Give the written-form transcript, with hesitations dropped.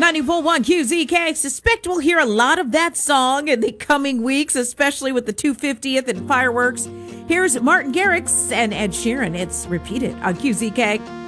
94.1 QZK. I suspect we'll hear a lot of that song in the coming weeks, especially with the 250th and fireworks. Here's Martin Garrix and Ed Sheeran. It's repeated on QZK.